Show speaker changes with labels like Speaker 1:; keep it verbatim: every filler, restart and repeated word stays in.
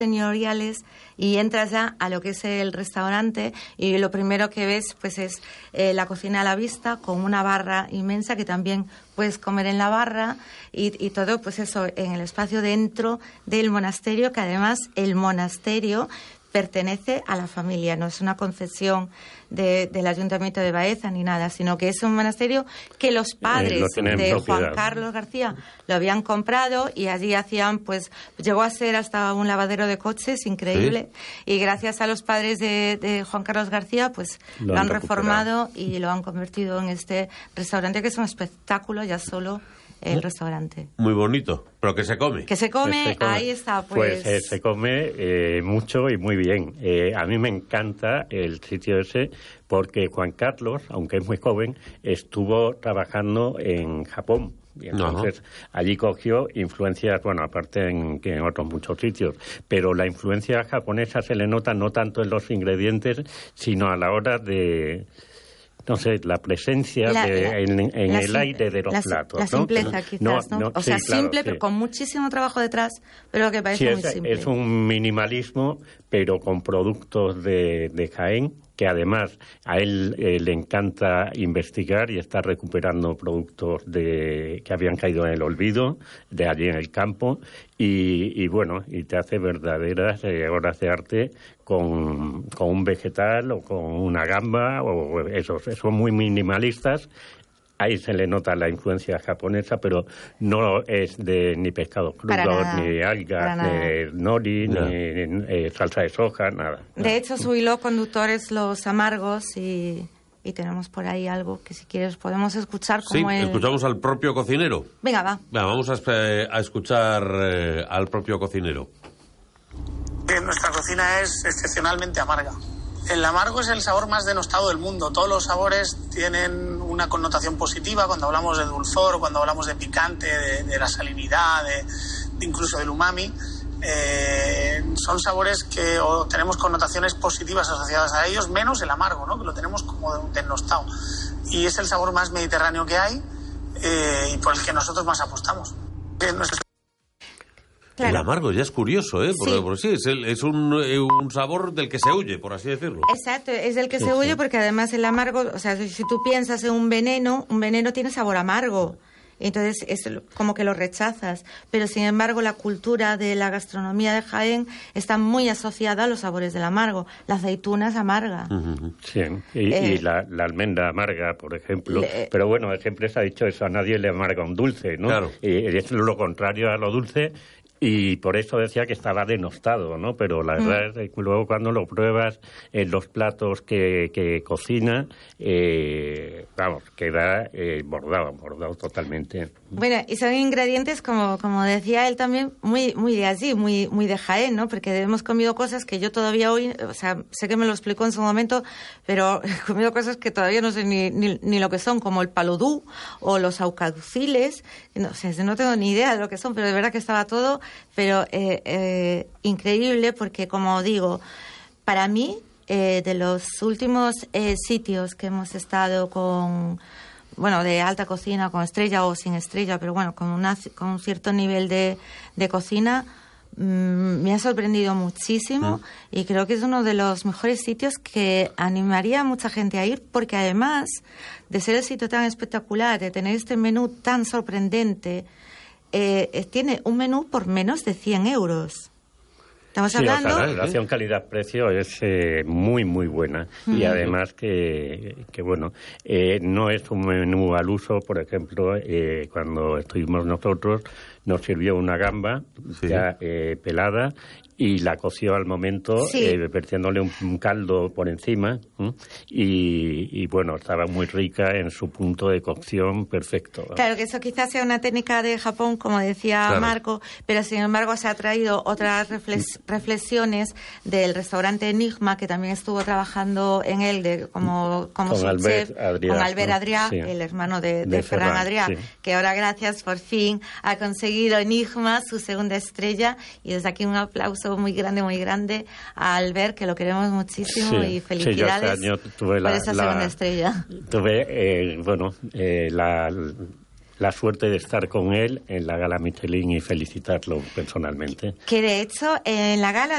Speaker 1: señoriales y entras ya a lo que es el restaurante y lo primero que ves pues es eh, la cocina a la vista con una barra inmensa que también puedes comer en la barra y, y todo pues eso en el espacio dentro del monasterio, que además el monasterio pertenece a la familia, no es una concesión de, del Ayuntamiento de Baeza ni nada, sino que es un monasterio que los padres eh, de Juan Carlos García lo habían comprado y allí hacían, pues, llegó a ser hasta un lavadero de coches increíble, ¿sí? Y gracias a los padres de, de Juan Carlos García, pues lo, lo han, han reformado y lo han convertido en este restaurante que es un espectáculo ya solo. El restaurante.
Speaker 2: Muy bonito, pero que se come.
Speaker 1: Que se come, se come. Ahí está, pues.
Speaker 3: Pues eh, se come eh, mucho y muy bien. Eh, a mí me encanta el sitio ese porque Juan Carlos, aunque es muy joven, estuvo trabajando en Japón. Y entonces uh-huh. allí cogió influencias, bueno, aparte en, que en otros muchos sitios, pero la influencia japonesa se le nota no tanto en los ingredientes, sino a la hora de... no sé, la presencia
Speaker 1: la,
Speaker 3: de,
Speaker 1: la,
Speaker 3: en, en
Speaker 1: la,
Speaker 3: el aire de los
Speaker 1: la,
Speaker 3: platos.
Speaker 1: La simpleza,
Speaker 3: ¿no?
Speaker 1: quizás,
Speaker 3: no,
Speaker 1: ¿no?
Speaker 3: no
Speaker 1: O sea,
Speaker 3: sí, claro,
Speaker 1: simple,
Speaker 3: sí.
Speaker 1: pero con muchísimo trabajo detrás, pero que parece
Speaker 3: sí,
Speaker 1: muy
Speaker 3: es,
Speaker 1: simple.
Speaker 3: Es un minimalismo, pero con productos de, de Jaén, que además a él eh, le encanta investigar y está recuperando productos de que habían caído en el olvido, de allí en el campo, y, y bueno, y te hace verdaderas eh, obras de arte con, con un vegetal o con una gamba, o esos, son muy minimalistas. Ahí se le nota la influencia japonesa, pero no es de ni pescado crudo, ni algas, ni nori, no. ni eh, salsa de soja, nada.
Speaker 1: De nada. Hecho, su hilo conductor es los amargos y, y tenemos por ahí algo que si quieres podemos escuchar. Como
Speaker 2: sí,
Speaker 1: el...
Speaker 2: escuchamos al propio cocinero.
Speaker 1: Venga, va.
Speaker 2: Venga, vamos a, a escuchar eh, al propio cocinero.
Speaker 4: Nuestra cocina es excepcionalmente amarga. El amargo es el sabor más denostado del mundo. Todos los sabores tienen una connotación positiva cuando hablamos de dulzor, cuando hablamos de picante, de, de la salinidad, de, de incluso del umami. Eh, son sabores que o tenemos connotaciones positivas asociadas a ellos, menos el amargo, ¿no? Que lo tenemos como denostado. Y es el sabor más mediterráneo que hay eh, y por el que nosotros más apostamos. Es nuestro...
Speaker 1: Claro.
Speaker 2: El amargo ya es curioso, ¿eh? Porque, sí, porque sí es, el, es un, un sabor del que se huye, por así decirlo.
Speaker 1: Exacto, es del que
Speaker 3: sí,
Speaker 1: se huye
Speaker 3: sí.
Speaker 1: porque además el amargo, o sea, si tú piensas en un veneno, un veneno tiene sabor amargo. Entonces es como que lo rechazas. Pero sin embargo la cultura de la gastronomía de Jaén está muy asociada a los sabores del amargo. La aceituna es amarga.
Speaker 3: Uh-huh. Sí, y, eh, y la, la almendra amarga, por ejemplo. Le, Pero bueno, siempre se ha dicho eso, a nadie le amarga un dulce, ¿no?
Speaker 2: Claro.
Speaker 3: Y es lo contrario a lo dulce. Y por eso decía que estaba denostado, ¿no? Pero la verdad mm. es que luego cuando lo pruebas en los platos que, que cocina, eh, vamos, queda eh, bordado, bordado totalmente.
Speaker 1: Bueno, y son ingredientes, como como decía él también, muy muy de allí, muy muy de Jaén, ¿no? Porque hemos comido cosas que yo todavía hoy, o sea, sé que me lo explicó en su momento, pero he comido cosas que todavía no sé ni, ni, ni lo que son, como el paludú o los aucaduciles, no, o sea, no tengo ni idea de lo que son, pero de verdad que estaba todo... Pero eh, eh, increíble porque, como digo, para mí, eh, de los últimos eh, sitios que hemos estado con, bueno, de alta cocina, con estrella o sin estrella, pero bueno, con, una, con un cierto nivel de, de cocina, mmm, me ha sorprendido muchísimo mm. y creo que es uno de los mejores sitios que animaría a mucha gente a ir porque además de ser el sitio tan espectacular, de tener este menú tan sorprendente... Eh, tiene un menú por menos de cien euros. Estamos
Speaker 3: sí,
Speaker 1: hablando...
Speaker 3: O sea, la relación calidad-precio es eh, muy, muy buena. Mm. Y además que, que bueno, eh, no es un menú al uso. Por ejemplo, eh, cuando estuvimos nosotros, nos sirvió una gamba sí. ya eh, pelada y la coció al momento, sí. eh, vertiéndole un, un caldo por encima. ¿eh? Y, y bueno, estaba muy rica en su punto de cocción perfecto.
Speaker 1: Claro, que eso quizás sea una técnica de Japón, como decía claro. Marco, pero sin embargo se ha traído otras reflex, reflexiones del restaurante Enigma, que también estuvo trabajando en él de, como, como
Speaker 3: con
Speaker 1: subchef,
Speaker 3: Adrià,
Speaker 1: con Albert
Speaker 3: ¿no?
Speaker 1: Adrià,
Speaker 3: sí.
Speaker 1: el hermano de, de,
Speaker 3: de
Speaker 1: Ferran
Speaker 3: Ferran
Speaker 1: Adrià,
Speaker 3: sí.
Speaker 1: que ahora gracias por fin ha conseguido Enigma su segunda estrella, y desde aquí un aplauso muy grande, muy grande a Albert, que lo queremos muchísimo
Speaker 3: sí.
Speaker 1: y felicidades
Speaker 3: sí, yo este año tuve la,
Speaker 1: por esa
Speaker 3: la,
Speaker 1: segunda estrella.
Speaker 3: Tuve, eh, bueno, eh, la... la suerte de estar con él en la gala Michelin y felicitarlo personalmente.
Speaker 1: Que de hecho, en la gala